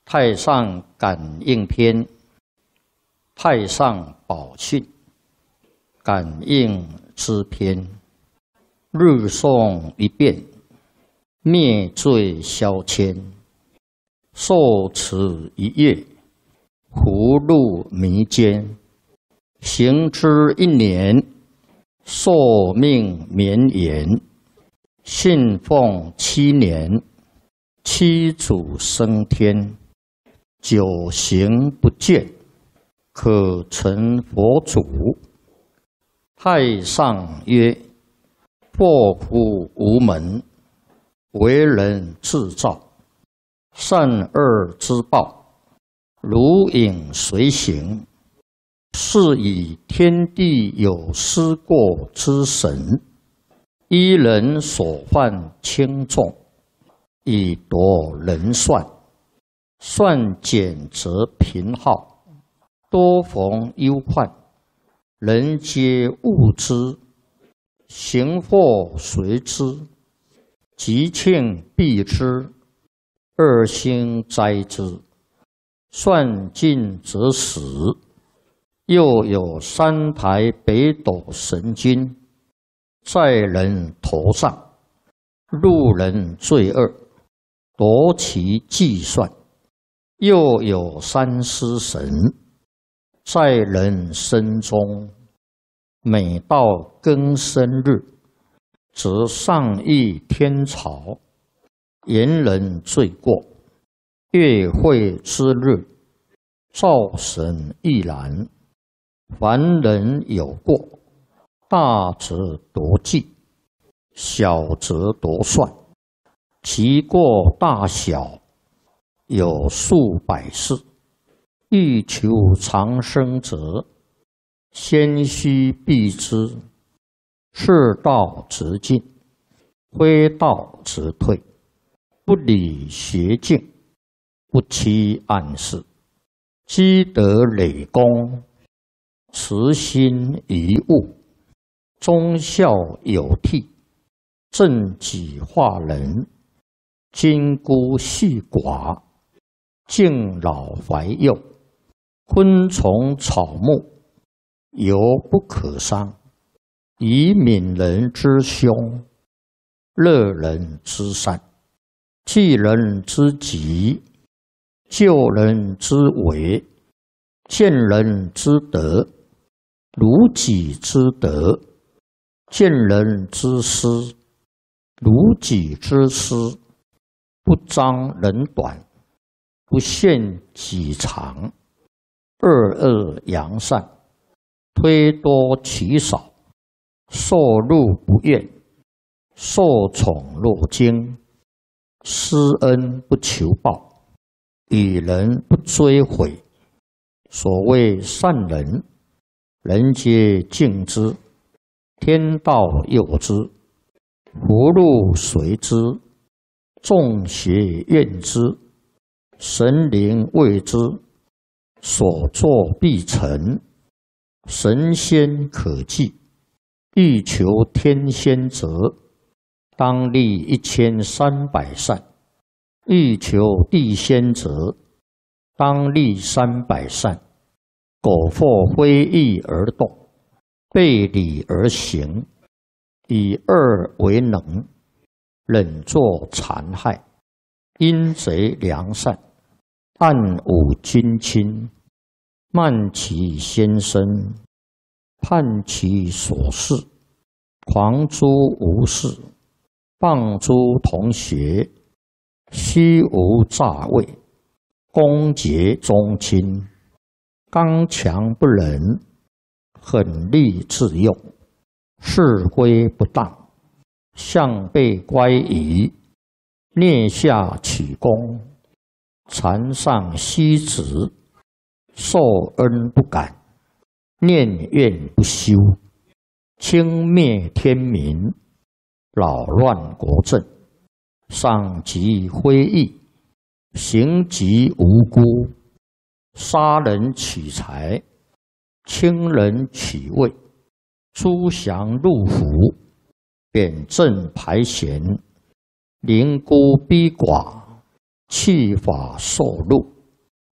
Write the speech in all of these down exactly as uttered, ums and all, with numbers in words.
太上感应篇，太上宝训，感应之篇。日诵一遍，灭罪消愆；受持一月，福禄弥坚。行之一年，寿命绵延；信奉七年，七祖升天。九行不倦，可成佛祖。太上曰：祸福无门，为人自造。善恶之报，如影随形。是以天地有失过之神，依人所犯轻重，以夺人算。算减则贫耗，多逢忧患，人皆恶之。行祸随之，吉庆避之，恶星灾之。算尽则死。又有三台北斗神君，在人头上，路人罪恶，夺其计算。又有三尸神，在人身中，每到庚申日，则上议天朝，言人罪过。月会之日，灶神亦然。凡人有过，大则夺计，小则夺算。其过大小，有数百世。欲求长生者，先须避之。是道则进，非道则退。不理邪径，不欺暗室。积德累功，慈心遗物。忠孝有悌，正己化人。金孤细寡，敬老怀幼。昆虫草木，犹不可伤。以悯人之凶，乐人之善。济人之急，救人之危。见人之德，如己之德；见人之失，如己之失。不彰人短，不限己长。恶恶扬善，推多取少。受禄不怨，受宠若惊。施恩不求报，与人不追悔。所谓善人，人皆敬之，天道佑之，福禄随之，众邪怨之，神灵畏之。所作必成，神仙可祭。欲求天仙者，当立一千三百善；欲求地仙者，当立三百善。苟或非义而动，背礼而行，以恶为能，忍作残害，阴贼良善，暗侮君亲，慢其先生，叛其所事，狂诛无事，谤诸同学，虚无诈伪，攻讦宗亲，刚强不仁，狠戾自用，是非不当，向背乖疑，蹑下取功，残上息止，受恩不感，念怨不休，轻蔑天民，扰乱国政，伤及非义，刑及无辜，杀人取财，轻人取位，诛降入府，贬正排贤，凌孤逼寡，弃法受禄，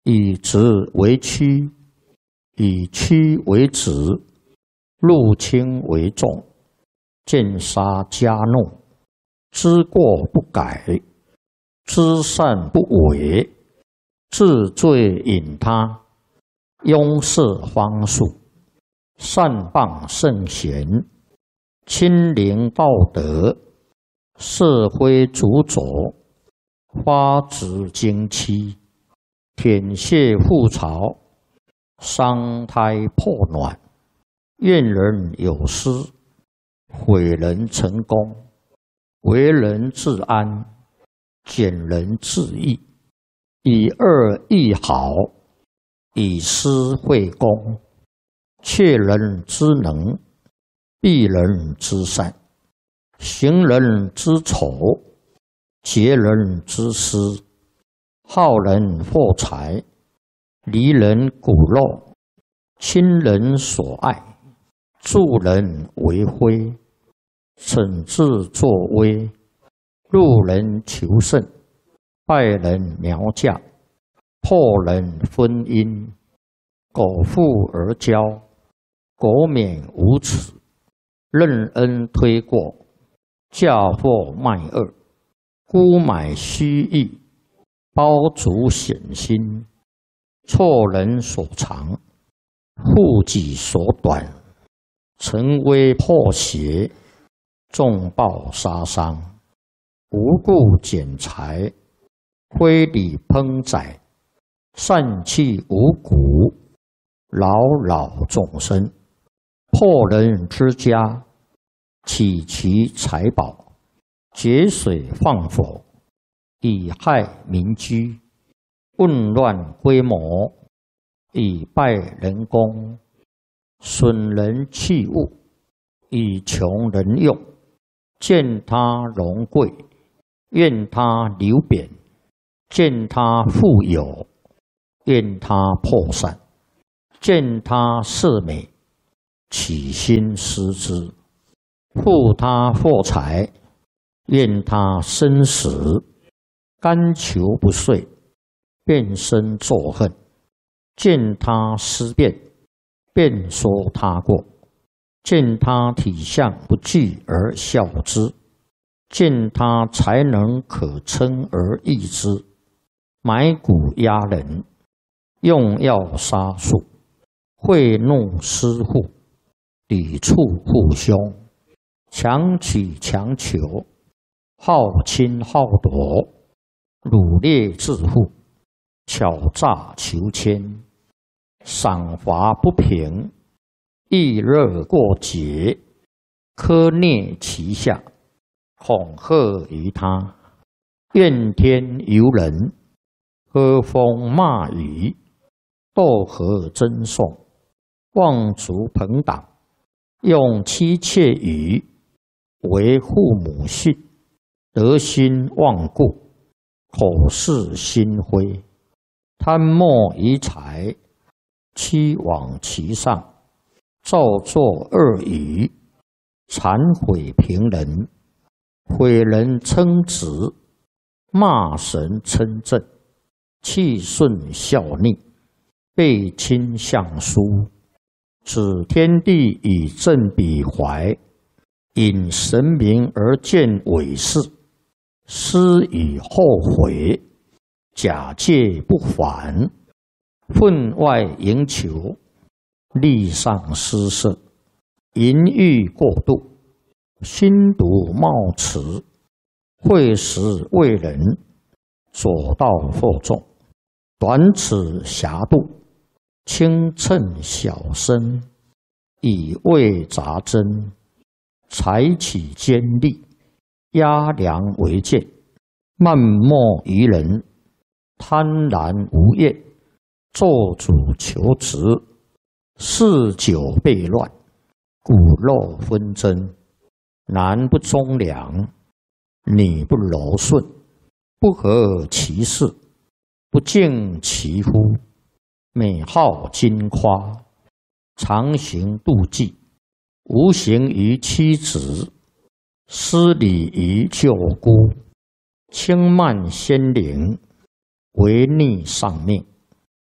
以直为曲，以曲为直，入轻为重，见杀加怒，知过不改，知善不为，自罪引他，庸事方术，善谤圣贤，亲临道德，是非逐浊，花枝经期，舔血覆巢，伤胎破卵，怨人有失，毁人成功，为人自安，减人自益，以恶易好，以私会公，窃人之能，避人之善，行人之丑，劫人之私，好人获财，离人骨肉，亲人所爱，助人为非，惩治作威，入人求胜，败人苗嫁，破人婚姻，苟富而骄，苟免无耻，任恩推过，嫁祸卖恶，沽买虚意，包足险心，错人所长，护己所短，陈威破邪，重报杀伤，无故剪裁，非礼烹宰，散弃五谷，扰扰众生，破人之家，起其财宝，节水放火，以害民居，混乱规模，以败人功，损人器物，以穷人用，见他荣贵，愿他流贬，见他富有，愿他破散，见他色美，起心思之，护他获财，愿他生死，甘求不遂，变身作恨，见他思变，便说他过，见他体相不具而笑之，见他才能可称而易之，买骨压人，用药杀术，贿赂施户，抵触父兄，强取强求，好侵好夺，掳掠致富，巧诈求迁，赏罚不平，易热过节，苛虐其下，恐吓于他，怨天尤人，喝风骂雨，斗河争讼，妄族朋党，用妻妾语，为父母训，德心忘故，口是心非，贪墨于财，欺罔其上，造作恶语，谄毁平人，毁人称职，骂神称正，气顺效逆，背亲相疏，指天地以正彼怀，引神明而见伪事，思以后悔，假借不还，分外营求，利上施舍，淫欲过度，心毒冒迟，会时为人，左道惑众，短尺狭度，轻称小身，以为杂针，采取尖利，压梁为剑，漫莫于人，贪婪无厌，做主求职，嗜酒悖乱，骨肉纷争，男不忠良，女不柔顺，不合其事，不敬其夫，美好矜夸，常行妒忌，无形于妻子，失礼于舅姑，轻慢先灵，违逆上命，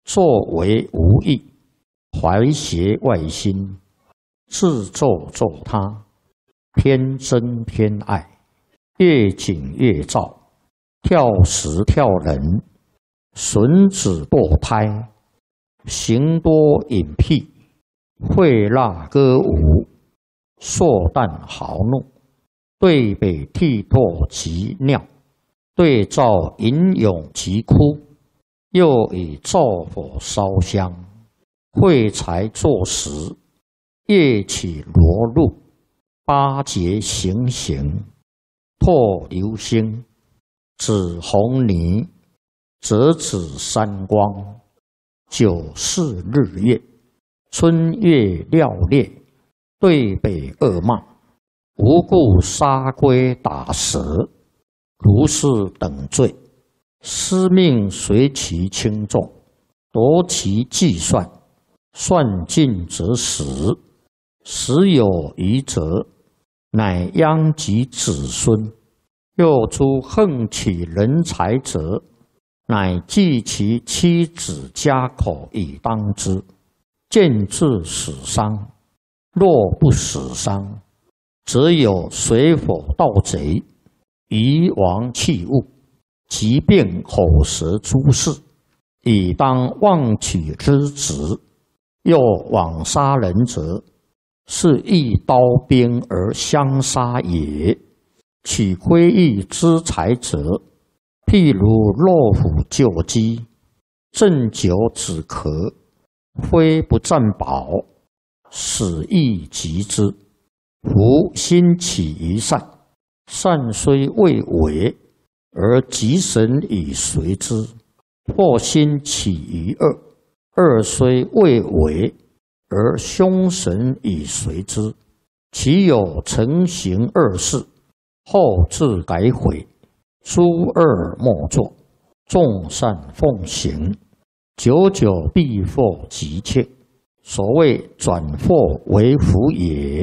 作为无益，怀邪外心，自作作他，偏真偏爱，越紧越躁，跳时跳人，损子堕胎，行多隐僻，会蜡歌舞，硕旦豪怒，对北涕唾及尿，对照吟咏及哭，又以灶火烧香，会财作食，夜起罗露，八节行刑，唾流星，紫红泥，折指三光，九四日月，春月料烈，对北恶骂，无故杀龟打蛇，如是等罪，司命随其轻重，夺其计算，算尽则死，死有余则，乃殃及子孙。又诸横起人才者，乃计其妻子家口以当之，见至死伤。若不死伤，则有水火盗贼，夷王弃物，疾病口舌诸事，以当妄取之职。又枉杀人者，是一刀兵而相杀也。取窥益之财者，譬如落虎救鸡，鸩酒止咳，非不占宝，死亦及之。夫心起于善，善虽未为，而吉神以随之；或心起于恶，恶虽未为，而凶神以随之。其有成行恶事，后自改悔，诸恶莫作，众善奉行，久久必获吉切。所谓转祸为福也。